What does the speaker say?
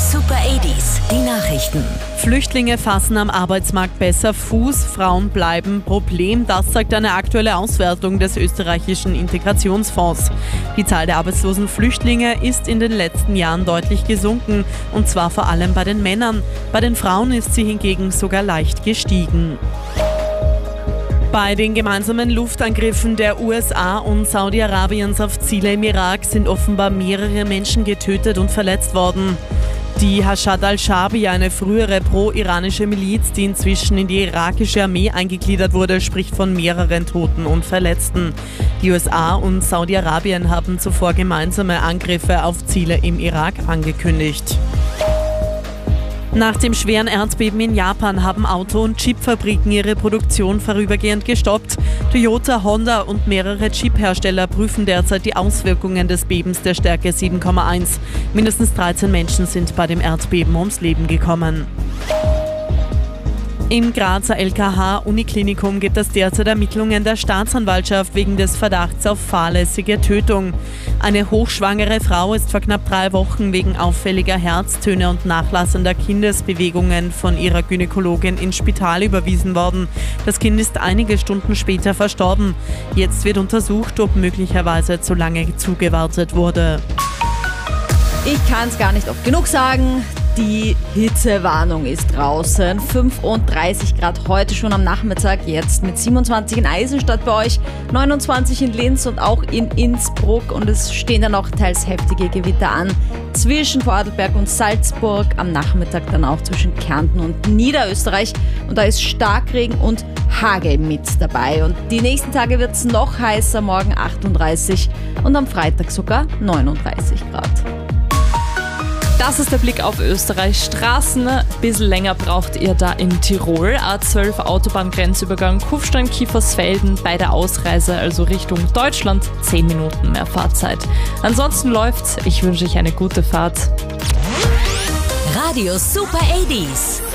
Super 80s, die Nachrichten. Flüchtlinge fassen am Arbeitsmarkt besser Fuß, Frauen bleiben Problem. Das sagt eine aktuelle Auswertung des österreichischen Integrationsfonds. Die Zahl der arbeitslosen Flüchtlinge ist in den letzten Jahren deutlich gesunken, und zwar vor allem bei den Männern. Bei den Frauen ist sie hingegen sogar leicht gestiegen. Bei den gemeinsamen Luftangriffen der USA und Saudi-Arabiens auf Ziele im Irak sind offenbar mehrere Menschen getötet und verletzt worden. Die Hashad al-Shaabi, eine frühere pro-iranische Miliz, die inzwischen in die irakische Armee eingegliedert wurde, spricht von mehreren Toten und Verletzten. Die USA und Saudi-Arabien haben zuvor gemeinsame Angriffe auf Ziele im Irak angekündigt. Nach dem schweren Erdbeben in Japan haben Auto- und Chipfabriken ihre Produktion vorübergehend gestoppt. Toyota, Honda und mehrere Chiphersteller prüfen derzeit die Auswirkungen des Bebens der Stärke 7,1. Mindestens 13 Menschen sind bei dem Erdbeben ums Leben gekommen. Im Grazer LKH-Uniklinikum gibt es derzeit Ermittlungen der Staatsanwaltschaft wegen des Verdachts auf fahrlässige Tötung. Eine hochschwangere Frau ist vor knapp 3 Wochen wegen auffälliger Herztöne und nachlassender Kindesbewegungen von ihrer Gynäkologin ins Spital überwiesen worden. Das Kind ist einige Stunden später verstorben. Jetzt wird untersucht, ob möglicherweise zu lange zugewartet wurde. Ich kann es gar nicht oft genug sagen. Die Hitzewarnung ist draußen. 35 Grad heute schon am Nachmittag, jetzt mit 27 in Eisenstadt bei euch, 29 in Linz und auch in Innsbruck. Und es stehen dann auch teils heftige Gewitter an zwischen Vorarlberg und Salzburg, am Nachmittag dann auch zwischen Kärnten und Niederösterreich. Und da ist Starkregen und Hagel mit dabei. Und die nächsten Tage wird es noch heißer, morgen 38 und am Freitag sogar 39 Grad. Das ist der Blick auf Österreich. Straßen, ein bisschen länger braucht ihr da in Tirol. A12 Autobahngrenzübergang Kufstein-Kiefersfelden bei der Ausreise, also Richtung Deutschland, 10 Minuten mehr Fahrzeit. Ansonsten läuft's. Ich wünsche euch eine gute Fahrt. Radio Super 80s.